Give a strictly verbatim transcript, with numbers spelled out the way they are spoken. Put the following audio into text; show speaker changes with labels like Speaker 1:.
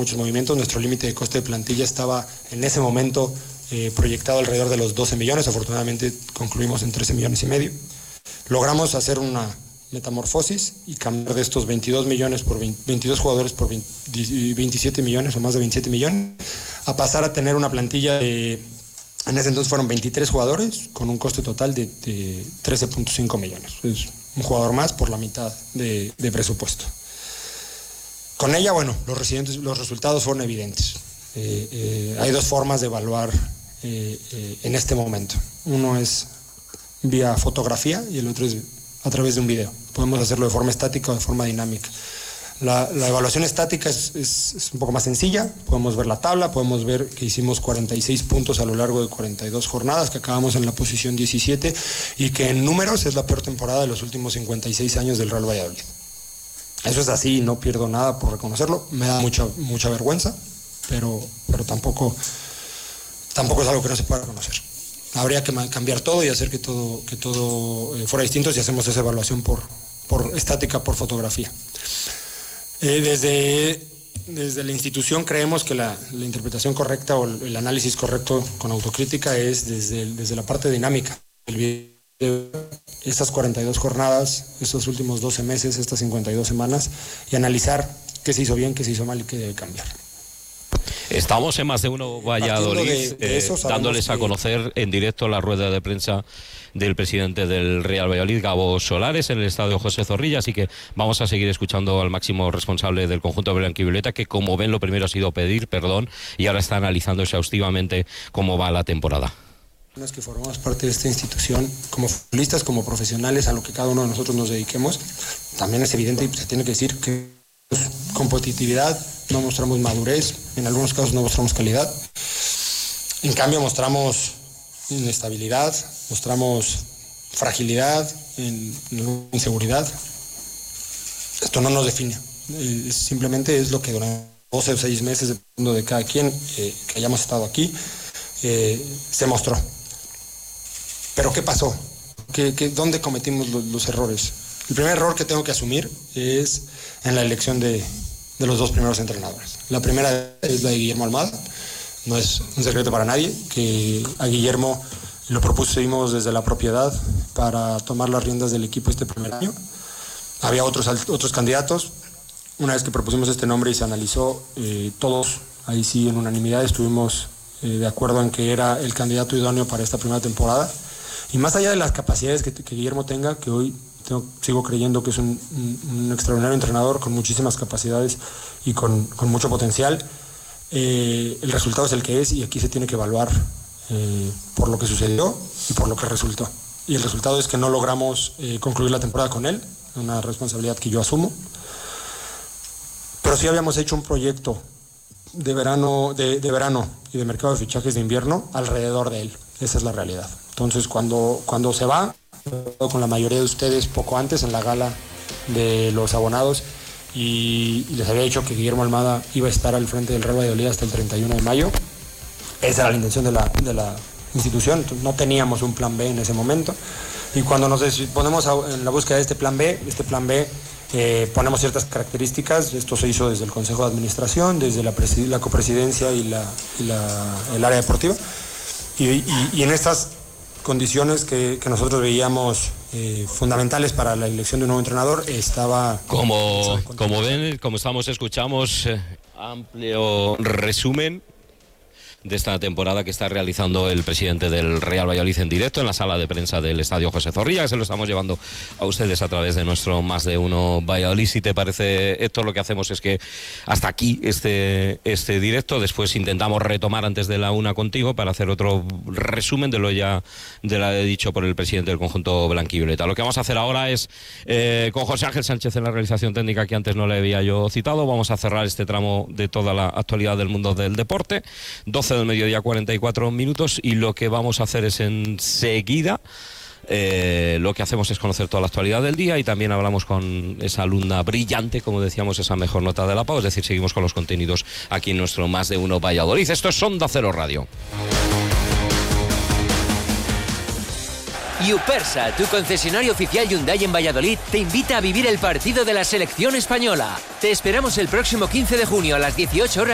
Speaker 1: muchos movimientos. Nuestro límite de coste de plantilla estaba en ese momento eh, proyectado alrededor de los doce millones, afortunadamente concluimos en trece millones y medio. Logramos hacer una metamorfosis y cambiar de estos veintidós millones por veinte, veintidós jugadores por veinte, veintisiete millones o más de veintisiete millones, a pasar a tener una plantilla de, en ese entonces fueron veintitrés jugadores con un coste total de, de trece punto cinco millones. Es un jugador más por la mitad de, de presupuesto. Con ella, bueno, los, residentes, los resultados fueron evidentes. Eh, eh, hay dos formas de evaluar eh, eh, en este momento. Uno es vía fotografía y el otro es a través de un video. Podemos hacerlo de forma estática o de forma dinámica. La, la evaluación estática es, es, es un poco más sencilla. Podemos ver la tabla, podemos ver que hicimos cuarenta y seis puntos a lo largo de cuarenta y dos jornadas, que acabamos en la posición diecisiete y que en números es la peor temporada de los últimos cincuenta y seis años del Real Valladolid. Eso es así, no pierdo nada por reconocerlo. Me da mucha, mucha vergüenza, pero, pero tampoco, tampoco es algo que no se pueda reconocer. Habría que cambiar todo y hacer que todo, que todo eh, fuera distinto si hacemos esa evaluación por, por estática, por fotografía. Eh, desde, desde la institución creemos que la, la interpretación correcta o el análisis correcto con autocrítica es desde, desde la parte dinámica. El video, estas cuarenta y dos jornadas, estos últimos doce meses, estas cincuenta y dos semanas, y analizar qué se hizo bien, qué se hizo mal y qué debe cambiar.
Speaker 2: Estamos en Más de Uno Valladolid, de, de eso, eh, dándoles a conocer en directo la rueda de prensa del presidente del Real Valladolid, Gabo Solares, en el estadio José Zorrilla, así que vamos a seguir escuchando al máximo responsable del conjunto blanquivioleta, que como ven lo primero ha sido pedir perdón y ahora está analizando exhaustivamente cómo va la temporada.
Speaker 1: Es que formamos parte de esta institución como futbolistas, como profesionales, a lo que cada uno de nosotros nos dediquemos, también es evidente y se tiene que decir que competitividad, no mostramos madurez, en algunos casos no mostramos calidad, en cambio mostramos inestabilidad, mostramos fragilidad, inseguridad. Esto no nos define, simplemente es lo que durante doce o seis meses, dependiendo de cada quien eh, que hayamos estado aquí, eh, se mostró. Pero ¿qué pasó? ¿Qué, qué, ¿Dónde cometimos los, los errores? El primer error que tengo que asumir es en la elección de, de los dos primeros entrenadores. La primera es la de Guillermo Almada. No es un secreto para nadie que a Guillermo lo propusimos desde la propiedad para tomar las riendas del equipo este primer año. Había otros, otros candidatos. Una vez que propusimos este nombre y se analizó, eh, todos, ahí sí en unanimidad, estuvimos eh, de acuerdo en que era el candidato idóneo para esta primera temporada. Y más allá de las capacidades que, que Guillermo tenga, que hoy tengo, sigo creyendo que es un, un, un extraordinario entrenador con muchísimas capacidades y con, con mucho potencial, eh, el resultado es el que es y aquí se tiene que evaluar eh, por lo que sucedió y por lo que resultó. Y el resultado es que no logramos eh, concluir la temporada con él, una responsabilidad que yo asumo, pero sí habíamos hecho un proyecto de verano, de, de verano y de mercado de fichajes de invierno alrededor de él. Esa es la realidad. Entonces cuando, cuando se va, con la mayoría de ustedes poco antes en la gala de los abonados y, y les había dicho que Guillermo Almada iba a estar al frente del Real Valladolid hasta el treinta y uno de mayo. Esa era la intención de la, de la institución. Entonces, no teníamos un plan B en ese momento y cuando nos ponemos a, en la búsqueda de este plan B, este plan B eh, ponemos ciertas características. Esto se hizo desde el Consejo de Administración, desde la, la copresidencia y, la, y la, el área deportiva y, y, y en estas condiciones que, que nosotros veíamos eh, fundamentales para la elección de un nuevo entrenador, estaba...
Speaker 2: Como, como ven, como estamos, escuchamos eh, amplio resumen de esta temporada que está realizando el presidente del Real Valladolid en directo en la sala de prensa del estadio José Zorrilla, que se lo estamos llevando a ustedes a través de nuestro Más de Uno Valladolid. Si te parece, Héctor, lo que hacemos es que hasta aquí este, este directo, después intentamos retomar antes de la una contigo para hacer otro resumen de lo ya de la dicho por el presidente del conjunto blanquivioleta. Lo que vamos a hacer ahora es, eh, con José Ángel Sánchez en la realización técnica, que antes no le había yo citado, vamos a cerrar este tramo de toda la actualidad del mundo del deporte. doce del mediodía, cuarenta y cuatro minutos, y lo que vamos a hacer es enseguida, eh, lo que hacemos es conocer toda la actualidad del día y también hablamos con esa alumna brillante, como decíamos, esa mejor nota de la P A U, es decir, seguimos con los contenidos aquí en nuestro Más de Uno Valladolid. Esto es Onda Cero Radio.
Speaker 3: Yupersa, tu concesionario oficial Hyundai en Valladolid, te invita a vivir el partido de la selección española. Te esperamos el próximo quince de junio a las dieciocho horas